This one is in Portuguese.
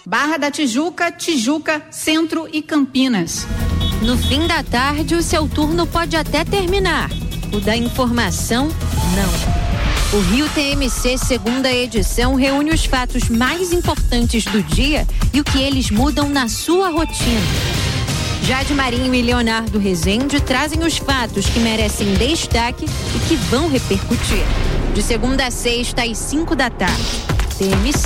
Barra da Tijuca, Tijuca, Centro e Campinas. No fim da tarde, o seu turno pode até terminar. O da informação, não. O Rio TMC segunda edição reúne os fatos mais importantes do dia e o que eles mudam na sua rotina. Jade Marinho e Leonardo Rezende trazem os fatos que merecem destaque e que vão repercutir. De segunda a sexta às 5 da tarde. TMC.